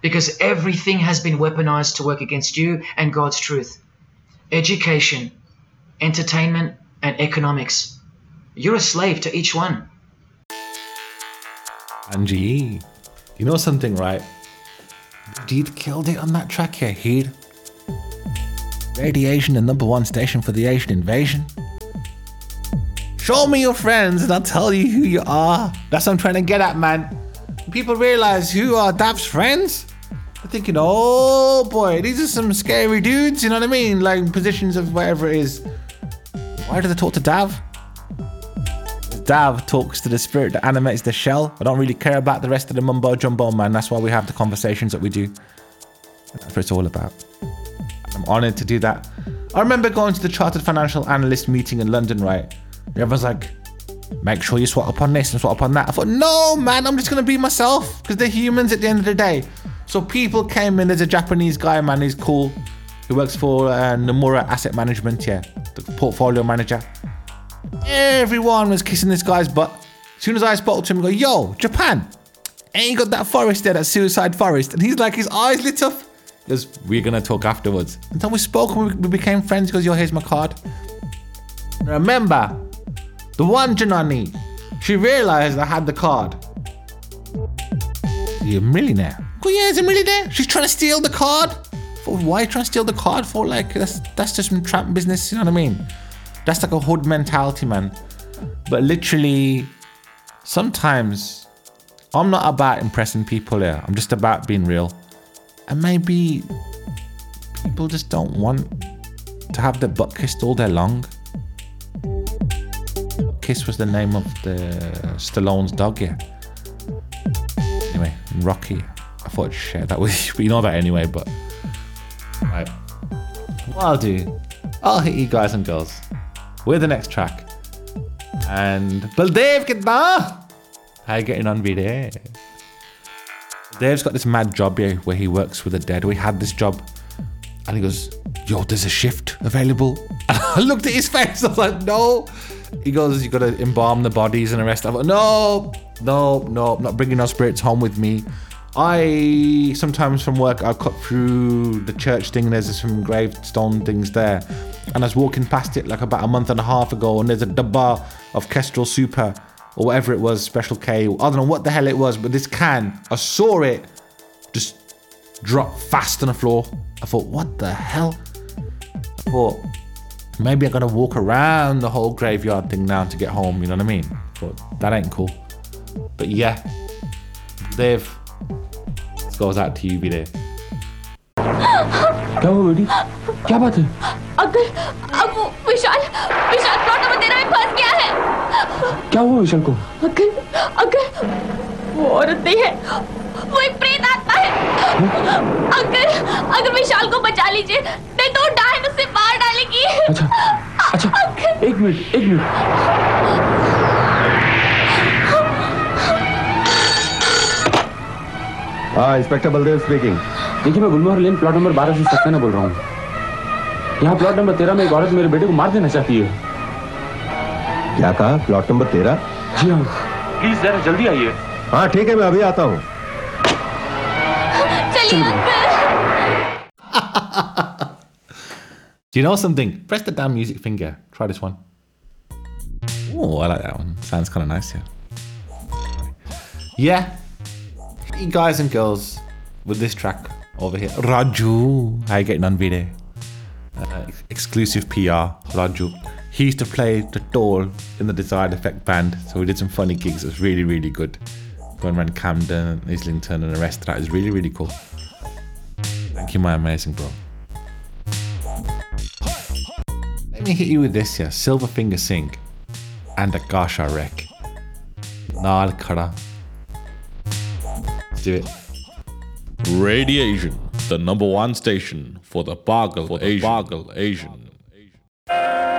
because everything has been weaponized to work against you and God's truth. Education, entertainment, and economics. You're a slave to each one. Angie, you know something, right? Deed killed it on that track here, Heed. Radiation, the #1 station for the Asian invasion. Show me your friends and I'll tell you who you are. That's what I'm trying to get at, man. People realize who are Dav's friends. They're thinking, oh boy, these are some scary dudes, you know what I mean? Like in positions of whatever it is. Why do they talk to Dav? Dav talks to the spirit that animates the shell. I don't really care about the rest of the mumbo jumbo, man. That's why we have the conversations that we do. That's what it's all about. I'm honored to do that. I remember going to the Chartered Financial Analyst meeting in London, right? Everyone's like, make sure you swat up on this and swat up on that. I thought, no, man, I'm just going to be myself because they're humans at the end of the day. So people came in. There's a Japanese guy, man, he's cool. He works for Nomura Asset Management, yeah, the portfolio manager. Everyone was kissing this guy's butt. As soon as I spoke to him, I go, yo, Japan, ain't you got that forest there, that suicide forest? And he's like, his eyes lit up. He goes, we're going to talk afterwards. And so we spoke and we became friends. He goes, yo, here's my card. Remember, the one Janani, she realized I had the card. You're a millionaire. I go, yeah, he's a millionaire. She's trying to steal the card. For why are you trying to steal the card for? Like, that's just some tramp business, you know what I mean? That's like a hood mentality, man. But literally, sometimes I'm not about impressing people here. I'm just about being real. And maybe people just don't want to have their butt kissed all day long. Kiss was the name of the Stallone's dog, yeah. Anyway, Rocky. I thought I'd share that with you, but you know that anyway, but... Right. What I'll do, I'll hit you guys and girls with the next track. And Baldev kitna? How you getting on with it? Dave's got this mad job here where he works with the dead. We had this job and he goes, yo, there's a shift available. And I looked at his face, I was like, no. He goes, you gotta embalm the bodies and the rest. I thought, no, I'm not bringing no spirits home with me. I sometimes from work, I'll cut through the church thing and there's some gravestone things there. And I was walking past it like about a month and a half ago and there's a dabba of Kestrel Super or whatever it was, Special K. I don't know what the hell it was, but this can, I saw it just drop fast on the floor. I thought, what the hell? I thought, maybe I gotta walk around the whole graveyard thing now to get home, you know what I mean? But that ain't cool. But yeah, Dave, this goes out to you, be there. क्या हुआ बेटी? क्या बात है? अगर अब वो विशाल plot number 13 में फंस गया है। क्या हुआ विशाल को? अगर वो औरत नहीं है, वो एक प्रेत आत्मा है। अगर विशाल को बचा लीजिए, नहीं तो डायन उसे मार डालेगी। अच्छा, एक मिनट। हाँ, इंस्पेक्टर बलदेव स्पीकिंग। देखिए, मैं गुलमोहर लेन प्लॉट नंबर 12 से सक्सेना बोल रहा हूँ। यहाँ प्लॉट नंबर 13 में एक औरत मेरे बेटे को मार देना चाहती है। क्या कहा? Plot number 13? जी हाँ। प्लीज जरा जल्दी आइए। हाँ ठीक है, मैं अभी आता हूँ। Do you know something? Press the damn music finger. Try this one. Oh, I like that one. Sounds kind of nice, yeah. Yeah. You guys and girls with this track over here. Raju. How you getting on, video? Exclusive PR, Raju. He used to play the Dole in the Desired Effect band, so we did some funny gigs. It was really, really good. Going around Camden, Islington and the rest of that is really, really cool. Thank you, my amazing bro. Let me hit you with this here. Silverfinger Singh and Akasha Rek. Naal Khada. Let's do it. Radiation, the #1 station for the Pagal Asian.